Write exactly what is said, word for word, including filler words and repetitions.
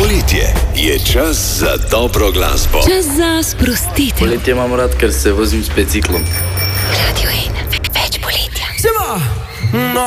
poletje je čas za dobro glasbo. Čas za sprostitev. Poletje imam rad, ker se vozim s biciklom. Radio ena, več poletja. Sima! No,